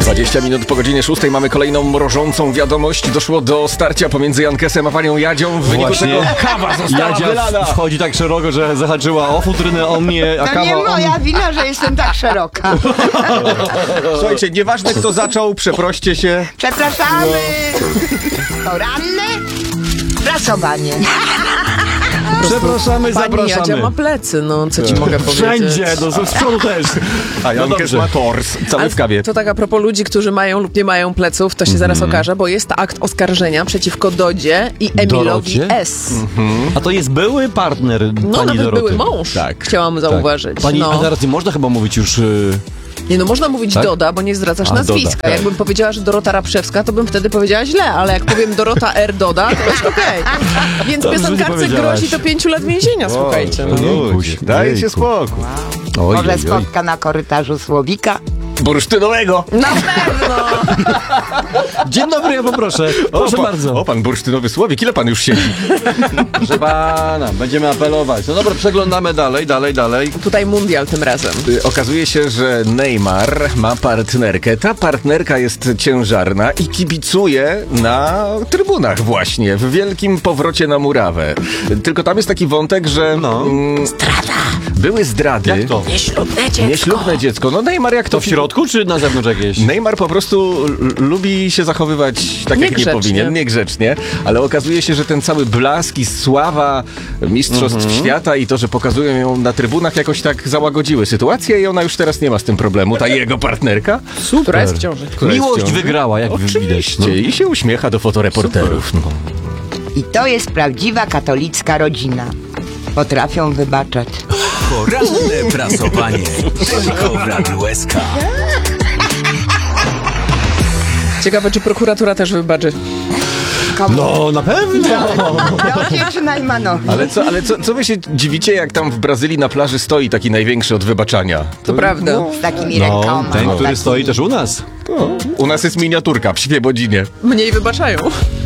20 minut po godzinie 6 mamy kolejną mrożącą wiadomość. Doszło do starcia pomiędzy Jankesem a panią Jadzią. W wyniku tego kawa została wylana. Wchodzi tak szeroko, że zahaczyła o futrynę, o mnie, a To kawa nie o mnie. moja wina, że jestem tak szeroka. Słuchajcie, nieważne kto zaczął, przeproście się. Przepraszamy. Poranne prasowanie. Przepraszamy, Pani Jadzia zapraszamy. ma plecy, no co ci mogę powiedzieć? Wszędzie, no z przodu też. A Jankes dobrze. ma tors, cały w kawie. To tak a propos ludzi, którzy mają lub nie mają pleców, to się zaraz okaże, bo jest akt oskarżenia przeciwko Dodzie i Emilowi Dorocie? S. A to jest były partner No pani nawet Doroty. były mąż, Tak. chciałam zauważyć. Pani, no. a teraz nie można chyba mówić już... Nie no, można mówić Tak? Doda, bo nie zdradzasz A, nazwiska. Doda, tak. Jakbym powiedziała, że Dorota Rapszewska, to bym wtedy powiedziała źle, ale jak powiem Dorota R. Doda, to jest okej. Więc Dobrze, że piosenkarce powiedziałaś. grozi do 5 lat więzienia, słuchajcie. No. Dajcie spokój. Może spotka na korytarzu Słowika. Bursztynowego. Na pewno! Dzień dobry, ja poproszę. Proszę bardzo. O, pan bursztynowy Słowik, ile pan już siedzi? Proszę pana, będziemy apelować. No dobra, przeglądamy dalej. Tutaj mundial tym razem. Okazuje się, że Neymar ma partnerkę. Ta partnerka jest ciężarna i kibicuje na trybunach właśnie, w wielkim powrocie na murawę. Tylko tam jest taki wątek, że... No. Były zdrady. Jak to? Nieślubne dziecko. No Neymar jak To w środku, czy na zewnątrz jakieś? Neymar po prostu lubi się zachowywać tak, jak nie Niegrzecznie. powinien, niegrzecznie, ale okazuje się, że ten cały blask i sława mistrzostw świata i to, że pokazują ją na trybunach, jakoś tak załagodziły sytuację i ona już teraz nie ma z tym problemu. Ta jego partnerka, Która jest w ciąży. która jest w Miłość ciąży. wygrała, jak widać. Oczywiście. I się uśmiecha do fotoreporterów. No. I to jest prawdziwa katolicka rodzina. Potrafią wybaczać. Poranne prasowanie tylko w Radiu SK. Ciekawe, czy prokuratura też wybaczy. No, na pewno. Dodzie czy Najmanowi? Ale co wy się dziwicie, jak tam w Brazylii na plaży stoi taki największy od wybaczania? To prawda. Z takimi No, rękoma. ten, który takimi. stoi też u nas. U nas jest miniaturka w Świebodzinie. Mniej wybaczają.